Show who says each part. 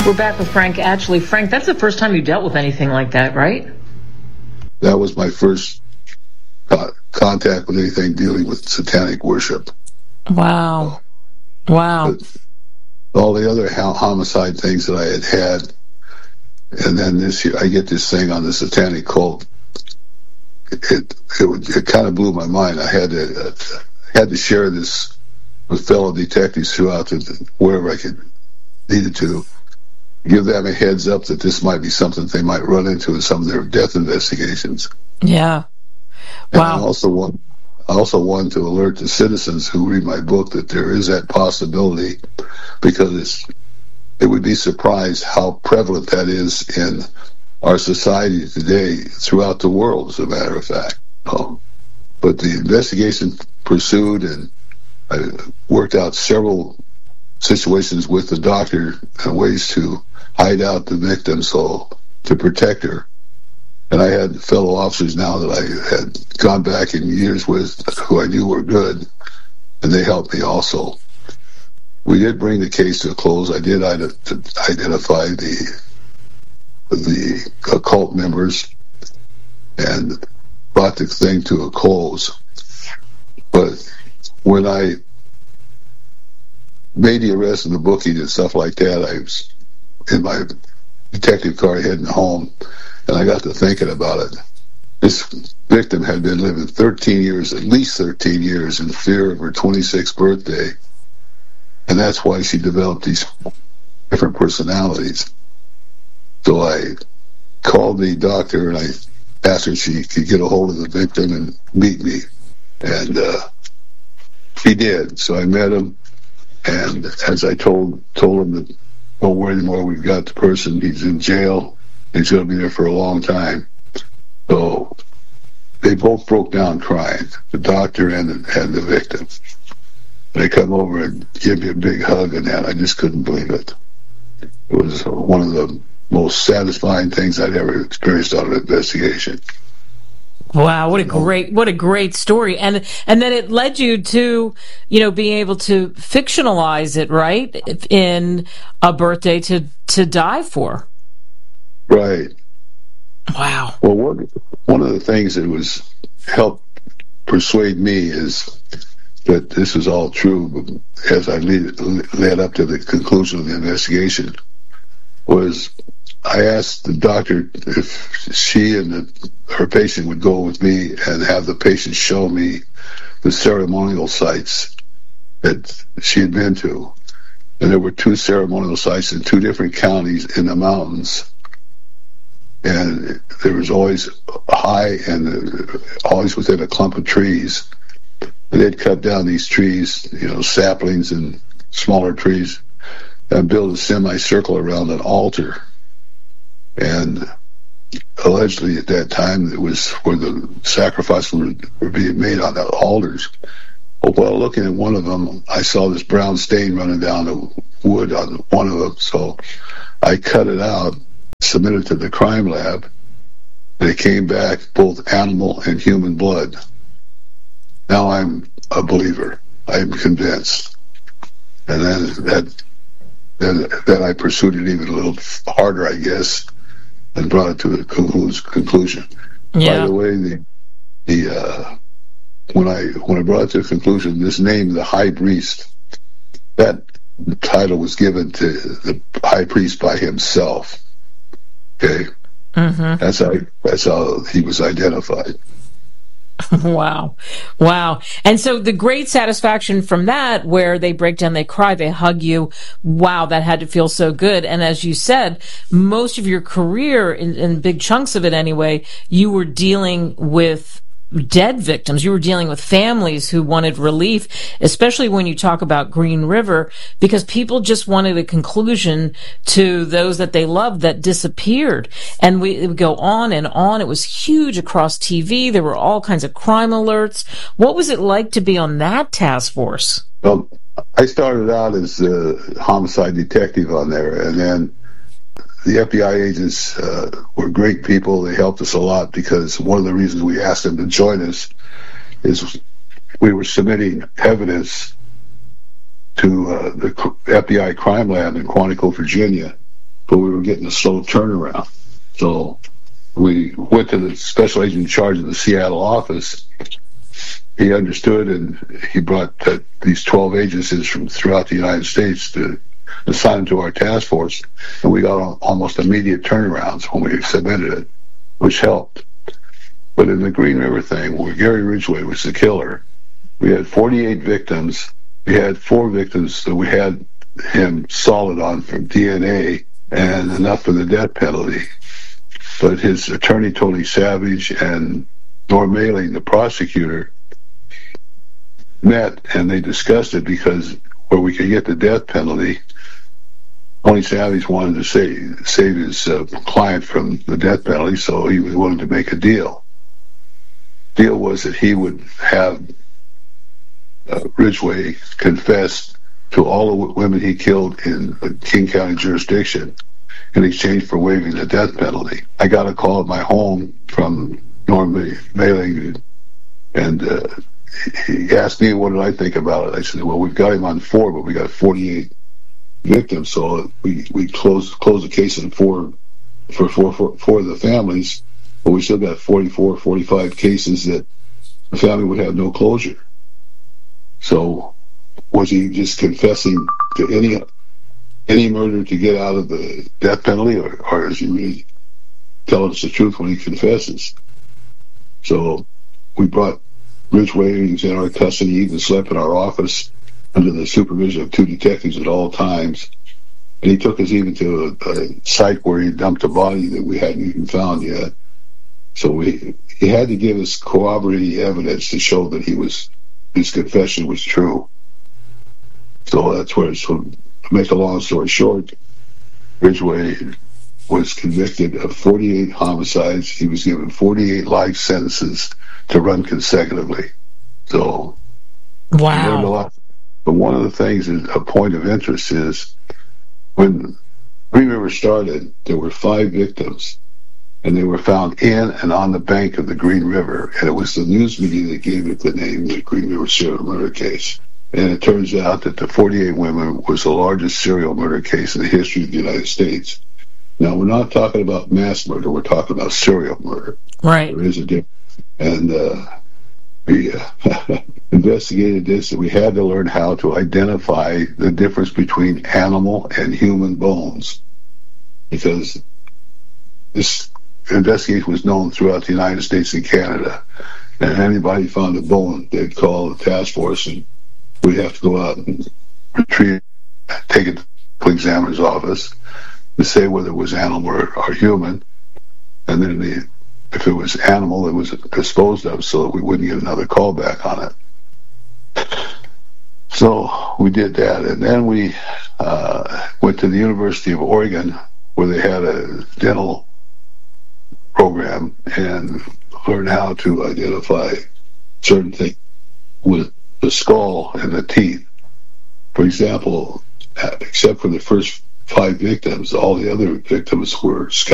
Speaker 1: We're back with Frank Atchley. Frank, that's the first time you dealt with anything like that, right?
Speaker 2: That was my first contact with anything dealing with satanic worship.
Speaker 1: Wow. Wow.
Speaker 2: But all the other homicide things that I had, and then this year I get this thing on the satanic cult. It kind of blew my mind. I had to share this with fellow detectives throughout wherever I needed to give them a heads up that this might be something they might run into in some of their death investigations.
Speaker 1: Yeah. Wow.
Speaker 2: And I also wanted to alert the citizens who read my book that there is that possibility, because it would be surprised how prevalent that is in our society today, throughout the world, as a matter of fact. But the investigation pursued, and I worked out several situations with the doctor and ways to hide out the victim, so to protect her. And I had fellow officers now that I had gone back in years with, who I knew were good, and they helped me also. We did bring the case to a close. I did identify the occult members and brought the thing to a close. But when I made the arrest and the booking and stuff like that, I was in my detective car heading home, and I got to thinking about it. This victim had been living 13 years, at least 13 years, in fear of her 26th birthday. And that's why she developed these different personalities. So I called the doctor and I asked her if she could get a hold of the victim and meet me. And she did. So I met him. And as I told him that, don't worry anymore, we've got the person, he's in jail, he's going to be there for a long time. So they both broke down crying, the doctor and the victim. They come over and give me a big hug, and that I just couldn't believe it. It was one of the most satisfying things I'd ever experienced on an investigation.
Speaker 1: Wow, what a great story. And then it led you to, being able to fictionalize it, right? In A Birthday to Die For.
Speaker 2: Right.
Speaker 1: Wow.
Speaker 2: Well, one of the things that was helped persuade me is that this is all true, but as I led up to the conclusion of the investigation, was I asked the doctor if she and her patient would go with me and have the patient show me the ceremonial sites that she had been to. And there were 2 ceremonial sites in 2 different counties in the mountains. And there was always high and always within a clump of trees. And they'd cut down these trees, saplings and smaller trees, and build a semicircle around an altar. And allegedly at that time, it was where the sacrifices were being made on the altars. But while looking at one of them, I saw this brown stain running down the wood on one of them. So I cut it out, submitted it to the crime lab, and it came back both animal and human blood. Now I'm a believer. I'm convinced. And then I pursued it even a little harder, I guess, and brought it to a conclusion.
Speaker 1: Yeah.
Speaker 2: By the way, when I brought it to a conclusion, this name, the High Priest, that title was given to the High Priest by himself. Okay, that's how he was identified.
Speaker 1: Wow. And so the great satisfaction from that, where they break down, they cry, they hug you. Wow, that had to feel so good. And as you said, most of your career, in big chunks of it anyway, you were dealing with dead victims. You were dealing with families who wanted relief, especially when you talk about Green River, because people just wanted a conclusion to those that they loved that disappeared. And it would go on and on. It was huge across TV. There were all kinds of crime alerts. What was it like to be on that task force?
Speaker 2: Well, I started out as a homicide detective on there, and then the FBI agents were great people. They helped us a lot, because one of the reasons we asked them to join us is we were submitting evidence to the FBI crime lab in Quantico, Virginia, but we were getting a slow turnaround. So we went to the special agent in charge of the Seattle office. He understood, and he brought these 12 agencies from throughout the United States to assign them to our task force, and we got almost immediate turnarounds when we submitted it, which helped. But in the Green River thing, where Gary Ridgway was the killer, we had 48 victims. We had 4 victims that we had him solid on from DNA and enough for the death penalty. But his attorney, Tony Savage, and Norm Mailing, the prosecutor, met, and they discussed it because where we could get the death penalty, Tony Savage wanted to save his client from the death penalty, so he was willing to make a deal. Deal was that he would have Ridgway confess to all the women he killed in the King County jurisdiction in exchange for waiving the death penalty. I got a call at my home from Norm Mailing, and he asked me what did I think about it. I said, well, we've got him on 4, but we got 48 victims, so we closed the case in 4 for the families, but we still got 44, 45 cases that the family would have no closure. So was he just confessing to any murder to get out of the death penalty, or is he really telling us the truth when he confesses? So we brought Ridgway. He was in our custody. He even slept in our office under the supervision of 2 detectives at all times. And he took us even to a site where he dumped a body that we hadn't even found yet. So he had to give us corroborating evidence to show that his confession was true. So that's where, so to make a long story short, Ridgway was convicted of 48 homicides. He was given 48 life sentences to run consecutively. So,
Speaker 1: wow.
Speaker 2: Learned a lot. But one of the things that a point of interest is when Green River started, there were 5 victims, and they were found in and on the bank of the Green River, and it was the news media that gave it the name, the Green River serial murder case. And it turns out that the 48 women was the largest serial murder case in the history of the United States. Now, we're not talking about mass murder, we're talking about serial murder.
Speaker 1: Right.
Speaker 2: There is a difference. And we investigated this, and we had to learn how to identify the difference between animal and human bones, because this investigation was known throughout the United States and Canada, and anybody found a bone, they'd call the task force, and we'd have to go out and retrieve, take it to the examiner's office to say whether it was animal or human, and then if it was animal, it was disposed of so that we wouldn't get another call back on it. So we did that, and then we went to the University of Oregon, where they had a dental program, and learned how to identify certain things with the skull and the teeth. For example, except for the first 5 victims, all the other victims were